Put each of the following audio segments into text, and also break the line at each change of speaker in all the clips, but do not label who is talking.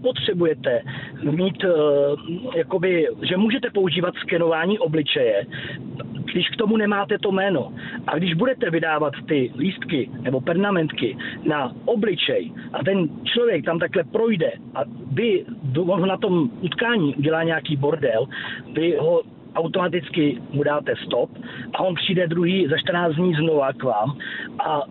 nepotřebujete mít, že můžete používat skenování obličeje, když k tomu nemáte to jméno. A když budete vydávat ty lístky nebo pernamentky na obličej a ten člověk tam takhle projde a vy na tom utkání udělá nějaký bordel, vy ho automaticky mu dáte stop a on přijde druhý za 14 dní znova k vám a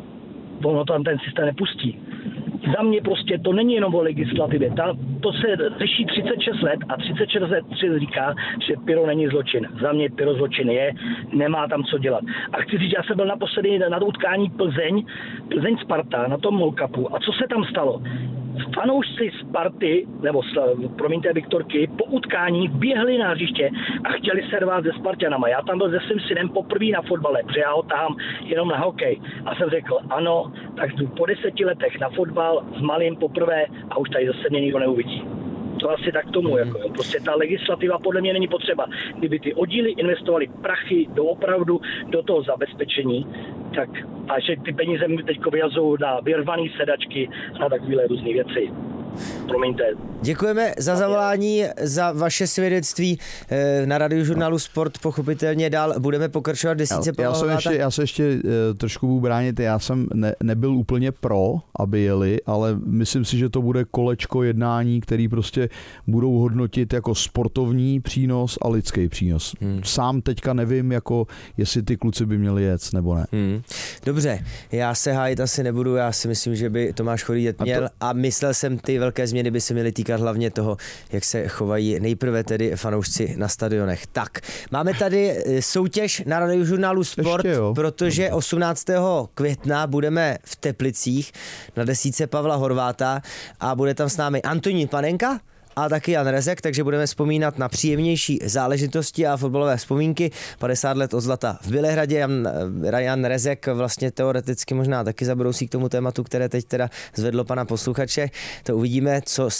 ono tam ten systém nepustí. Za mě prostě to není jenom o legislativě. To se řeší 36 let a 36 let říká, že pyro není zločin. Za mě pyro zločin je, nemá tam co dělat. A chci říct, já jsem byl naposledy na utkání Plzeň Sparta na tom Molkapu. A co se tam stalo? Fanoušci Sparty, nebo promiňte Viktorky, po utkání běhli na hřiště a chtěli se rvát se Spartanama. Já tam byl se svým synem poprvé na fotbale, protože já ho tahám jenom na hokej. A jsem řekl, ano, tak jdu po 10 letech na fotbal s malým poprvé a už tady zase mě nikdo neuvidí. To asi tak tomu, prostě ta legislativa podle mě není potřeba. Kdyby ty oddíly investovali prachy do toho zabezpečení, tak a že ty peníze mi teď vyjazují na vyrvané sedačky a na takovéhle různé věci. Promiňte.
Děkujeme za zavolání, za vaše svědectví na Radiožurnálu Sport. Pochopitelně dál budeme pokračovat desítce.
Já se ještě trošku budu bránit. Já jsem nebyl úplně pro, aby jeli, ale myslím si, že to bude kolečko jednání, který prostě budou hodnotit jako sportovní přínos a lidský přínos. Sám teďka nevím, jestli ty kluci by měli jet nebo ne.
Dobře, já se hájit asi nebudu, já si myslím, že by Tomáš Chorý jet měl a myslel jsem, ty velké změny by se měly týkat hlavně toho, jak se chovají nejprve tedy fanoušci na stadionech. Tak, máme tady soutěž na Radiožurnálu Sport, protože 18. května budeme v Teplicích na desítce Pavla Horváta a bude tam s námi Antonín Panenka a taky Jan Rezek, takže budeme vzpomínat na příjemnější záležitosti a fotbalové vzpomínky. 50 let od zlata v Bělehradě. Jan Rezek vlastně teoreticky možná taky zabrousí k tomu tématu, které teď teda zvedlo pana posluchače. To uvidíme, co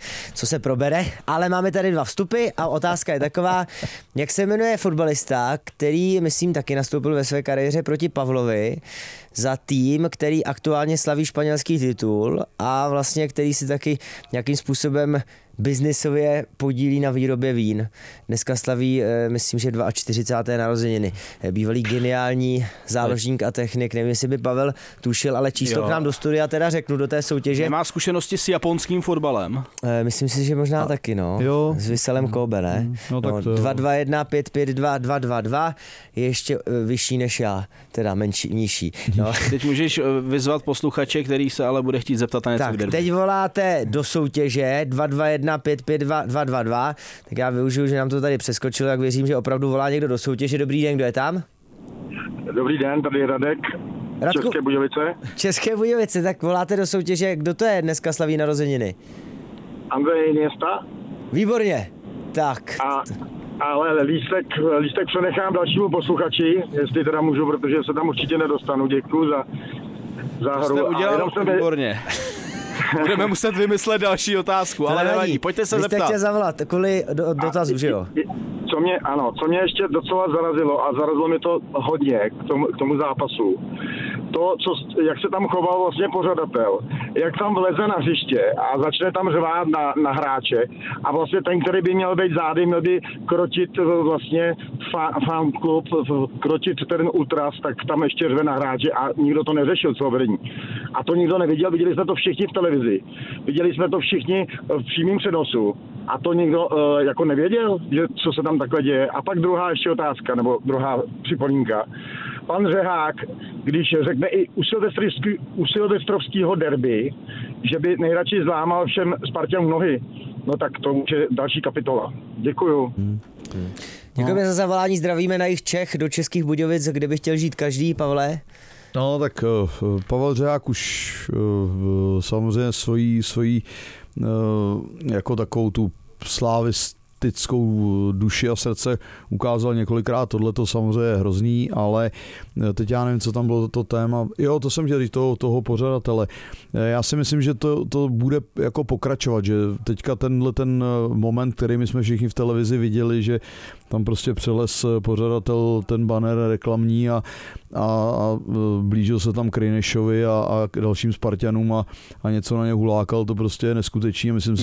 se probere. Ale máme tady 2 vstupy a otázka je taková, jak se jmenuje fotbalista, který, myslím, taky nastoupil ve své kariéře proti Pavlovi za tým, který aktuálně slaví španělský titul a vlastně který si taky nějakým způsobem biznisově podílí na výrobě vín. Dneska slaví, myslím, že 42. narozeniny. Bývalý geniální záložník a technik, nevím, jestli by Pavel tušil, ale číslo k nám do studia teda řeknu do té soutěže.
Nemá zkušenosti s japonským fotbalem?
Myslím si, že možná taky, no.
Jo.
S Vyselem Kobe, ne? No, 2-2-1, 5-5-2, 2-2-2 je ještě vyšší než já, teda nižší. No.
Teď můžeš vyzvat posluchače, který se ale bude chtít zeptat na něco k derby.
Teď voláte do soutěže 2-2-1, 5-5-2, 2-2-2, tak já využiju, že nám to tady přeskočilo, tak věřím, že opravdu volá někdo do soutěže. Dobrý den, kdo je tam?
Dobrý den, tady je Radek, České Budějovice.
České Budějovice, tak voláte do soutěže, kdo to je dneska slaví narozeniny?
Andrej Iniesta.
Výborně, tak.
Ale lístek přenechám dalšímu posluchači, jestli teda můžu, protože se tam určitě nedostanu. Děkuju za hru.
To jste udělal výborně. Budeme muset vymyslet další otázku, ale nevadí. Pojďte se zeptat.
Vy jste chtěl zavolat kvůli dotazu, že jo?
Co mě ještě docela zarazilo a zarazilo mi to hodně k tomu zápasu. Jak se tam choval vlastně pořadatel, jak tam vleze na hřiště a začne tam řvát na hráče a vlastně ten, který by měl být zády, měl by krotit vlastně fanklub, krotit ten ultras, tak tam ještě řve na hráče a nikdo to neřešil, co vedení. A to nikdo neviděl, viděli jsme to všichni v televizi, viděli jsme to všichni v přímém přenosu a to nikdo jako nevěděl, že co se tam takhle děje. A pak druhá ještě otázka, nebo druhá připomínka. Pan Řehák, když řekne i u silvestrovského derby, že by nejradši zlámal všem Spartanům nohy, no tak to je další kapitola. Děkuju.
Děkujeme za zavolání, zdravíme na jich Čech do Českých Budějovic, kde by chtěl žít každý, Pavle.
No tak Pavel Řehák už samozřejmě svojí jako takovou tu slavistickou duši a srdce ukázal několikrát, tohle to samozřejmě je hrozný, ale teď já nevím, co tam bylo to téma. Jo, to jsem chtěl říct, toho pořadatele. Já si myslím, že to bude jako pokračovat, že teďka ten moment, který my jsme všichni v televizi viděli, že tam prostě přeles pořadatel ten banner reklamní a blížil se tam Krejnešovi a k dalším Spartanům a něco na ně hulákal, to prostě je neskutečný. Myslím si,